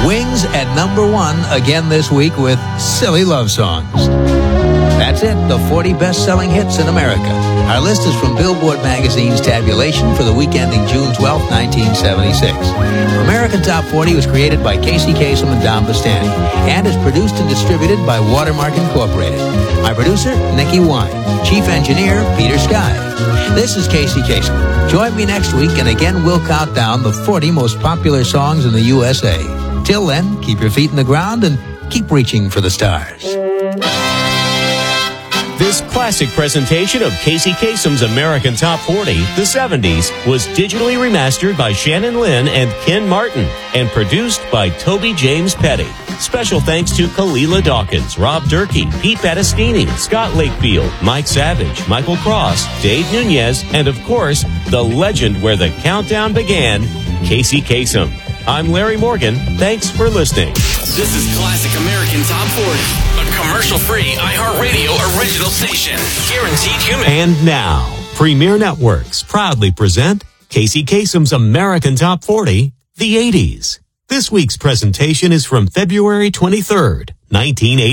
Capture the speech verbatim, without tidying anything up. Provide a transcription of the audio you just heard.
Wings at number one again this week with Silly Love Songs. That's it, the forty best-selling hits in America. Our list is from Billboard Magazine's tabulation for the week ending June twelfth, nineteen seventy-six. American Top forty was created by Casey Kasem and Don Bastani and is produced and distributed by Watermark Incorporated. My producer, Nikki Wine. Chief Engineer, Peter Sky. This is Casey Kasem. Join me next week, and again we'll count down the forty most popular songs in the U S A. Till then, keep your feet in the ground and keep reaching for the stars. This classic presentation of Casey Kasem's American Top forty, the seventies, was digitally remastered by Shannon Lynn and Ken Martin and produced by Toby James Petty. Special thanks to Kalila Dawkins, Rob Durkee, Pete Battistini, Scott Lakefield, Mike Savage, Michael Cross, Dave Nunez, and of course, the legend where the countdown began, Casey Kasem. I'm Larry Morgan. Thanks for listening. This is Classic American Top forty, a commercial-free iHeartRadio original station. Guaranteed human. And now, Premier Networks proudly present Casey Kasem's American Top forty, the eighties. This week's presentation is from February twenty-third, nineteen eighty.